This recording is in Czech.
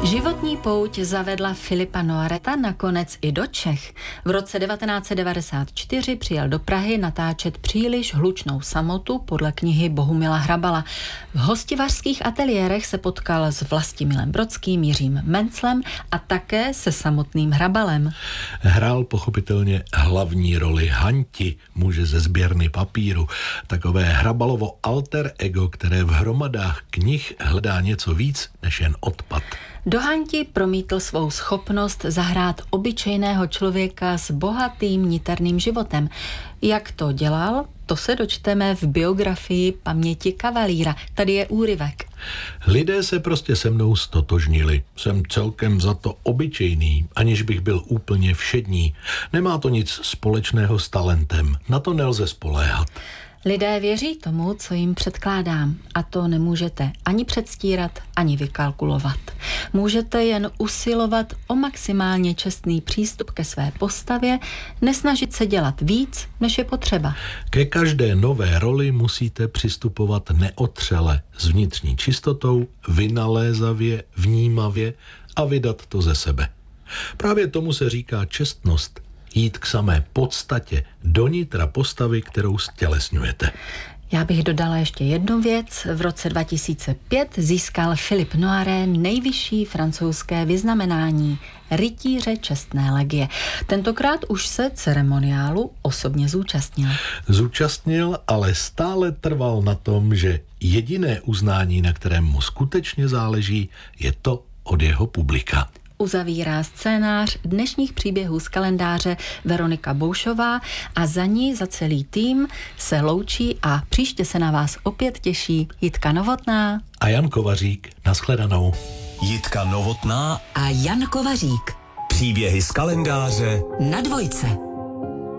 Životní pouť zavedla Filipa Noireta nakonec i do Čech. V roce 1994 přijel do Prahy natáčet Příliš hlučnou samotu podle knihy Bohumila Hrabala. V hostivařských ateliérech se potkal s Vlastimilem Brodským, Jiřím Menclem a také se samotným Hrabalem. Hrál pochopitelně hlavní roli Hanti, muže ze sběrny papíru, takové Hrabalovo alter ego, které v hromadách knih hledá něco víc než jen odpad. Do Hanti promítl svou schopnost zahrát obyčejného člověka s bohatým niterným životem. Jak to dělal, to se dočteme v biografii Paměti kavalíra. Tady je úryvek. Lidé se prostě se mnou stotožnili. Jsem celkem za to obyčejný, aniž bych byl úplně všední. Nemá to nic společného s talentem. Na to nelze spoléhat. Lidé věří tomu, co jim předkládám, a to nemůžete ani předstírat, ani vykalkulovat. Můžete jen usilovat o maximálně čestný přístup ke své postavě, nesnažit se dělat víc, než je potřeba. Ke každé nové roli musíte přistupovat neotřele, s vnitřní čistotou, vynalézavě, vnímavě a vydat to ze sebe. Právě tomu se říká čestnost. Jít k samé podstatě, do nitra postavy, kterou stělesňujete. Já bych dodala ještě jednu věc. V roce 2005 získal Philippe Noiret nejvyšší francouzské vyznamenání rytíře čestné legie. Tentokrát už se ceremoniálu osobně zúčastnil. Zúčastnil, ale stále trval na tom, že jediné uznání, na kterém mu skutečně záleží, je to od jeho publika. Uzavírá scénář dnešních příběhů z kalendáře Veronika Boušová a za ní za celý tým se loučí a příště se na vás opět těší Jitka Novotná a Jan Kovařík. Nashledanou. Jitka Novotná a Jan Kovařík. Příběhy z kalendáře na Dvojce.